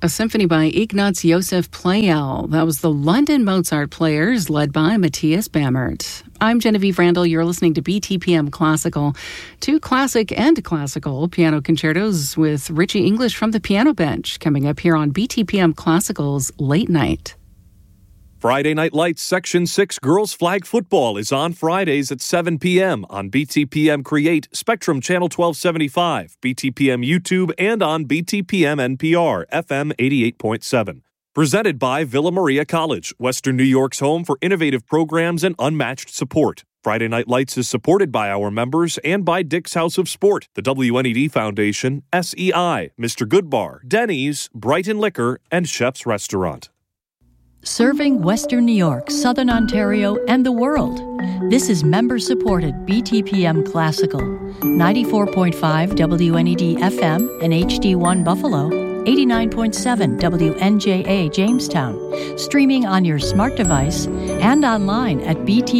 A symphony by Ignaz Josef Pleyel. That was the London Mozart Players, led by Matthias Bammert. I'm Genevieve Randall. You're listening to BTPM Classical. Two classic and classical piano concertos with Richie English from the Piano Bench coming up here on BTPM Classical's Late Night. Friday Night Lights Section 6 Girls Flag Football is on Fridays at 7 p.m. on BTPM Create, Spectrum Channel 1275, BTPM YouTube, and on BTPM NPR, FM 88.7. Presented by Villa Maria College, Western New York's home for innovative programs and unmatched support. Friday Night Lights is supported by our members and by Dick's House of Sport, the WNED Foundation, SEI, Mr. Goodbar, Denny's, Brighton Liquor, and Chef's Restaurant. Serving Western New York, Southern Ontario, and the world. This is member-supported BTPM Classical, 94.5 WNED FM and HD1 Buffalo, 89.7 WNJA Jamestown, streaming on your smart device and online at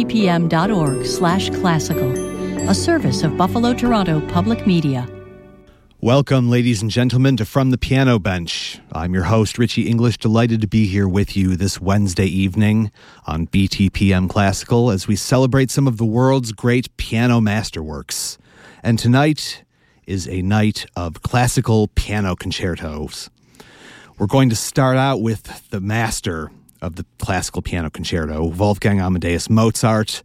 btpm.org/classical, a service of Buffalo Toronto Public Media. Welcome, ladies and gentlemen, to From the Piano Bench. I'm your host, Richie English, delighted to be here with you this Wednesday evening on BTPM Classical as we celebrate some of the world's great piano masterworks. And tonight is a night of classical piano concertos. We're going to start out with the master of the classical piano concerto, Wolfgang Amadeus Mozart.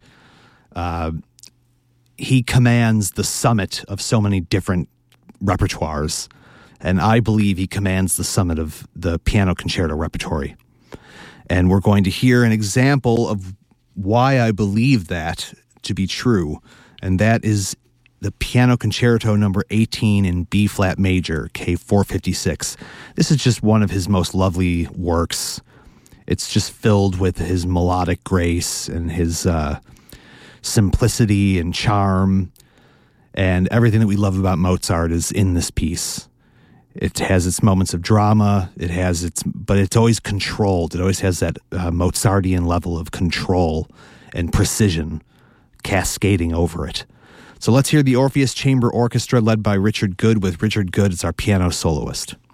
He commands the summit of so many different repertoires, and I believe he commands the summit of the piano concerto repertory. And we're going to hear an example of why I believe that to be true, and that is the Piano Concerto number 18 in B-flat major, K456. This is just one of his most lovely works. It's just filled with his melodic grace and his simplicity and charm. And everything that we love about Mozart is in this piece. It has its moments of drama. But it's always controlled. It always has that Mozartian level of control and precision cascading over it. So let's hear the Orpheus Chamber Orchestra led by Richard Good with Richard Good as our piano soloist.